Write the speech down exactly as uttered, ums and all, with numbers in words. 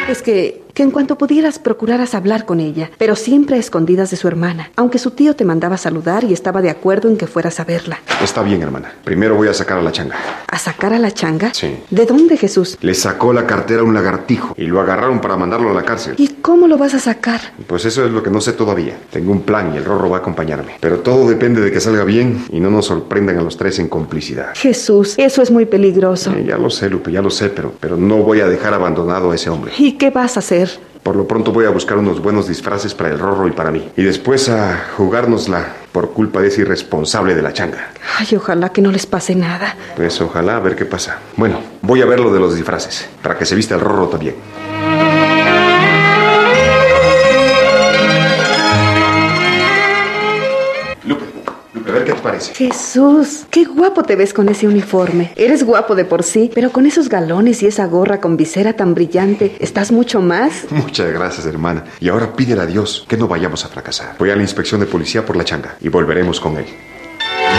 Es que, que en cuanto pudieras procuraras hablar con ella, pero siempre a escondidas de su hermana, aunque su tío te mandaba saludar y estaba de acuerdo en que fueras a verla. Está bien, hermana. Primero voy a sacar a la changa. ¿A sacar a la changa? Sí. ¿De dónde, Jesús? Le sacó la cartera a un lagartijo y lo agarraron para mandarlo a la cárcel. ¿Y cómo lo vas a sacar? Pues eso es lo que no sé todavía. Tengo un plan y el Rorro va a acompañarme. Pero todo depende de que salga bien y no nos sorprendan a los tres en complicidad. Jesús, eso es muy peligroso. Eh, ya lo sé, Lupe, ya lo sé, pero, pero no voy a dejar abandonado a ese hombre. ¿Y qué vas a hacer? Por lo pronto voy a buscar unos buenos disfraces para el Rorro y para mí. Y después a jugárnosla por culpa de ese irresponsable de la changa. Ay, ojalá que no les pase nada. Pues ojalá, a ver qué pasa. Bueno, voy a ver lo de los disfraces, para que se vista el Rorro también. Lupe, Lupe, a ver qué te parece. Jesús, qué guapo te ves con ese uniforme. Eres guapo de por sí, pero con esos galones y esa gorra con visera tan brillante, ¿estás mucho más? Muchas gracias, hermana. Y ahora pídele a Dios que no vayamos a fracasar. Voy a la inspección de policía por la changa y volveremos con él.